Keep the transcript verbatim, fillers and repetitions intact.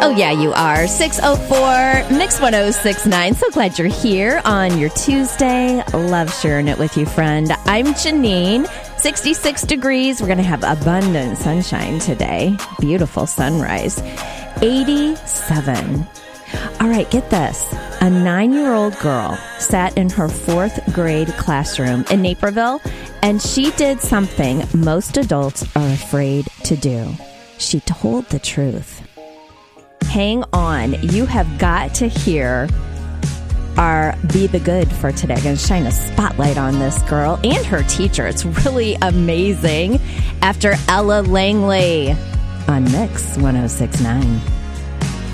Oh, yeah, you are. six oh four, Mix ten sixty-nine. So glad you're here on your Tuesday. Love sharing it with you, friend. I'm Janine. sixty-six degrees. We're going to have abundant sunshine today. Beautiful sunrise. eighty-seven. All right, get this. A nine-year-old girl sat in her fourth grade classroom in Naperville, and she did something most adults are afraid to do. She told the truth. Hang on. You have got to hear our Be the Good for today. I'm going to shine a spotlight on this girl and her teacher. It's really amazing. After Ella Langley on Mix ten sixty-nine.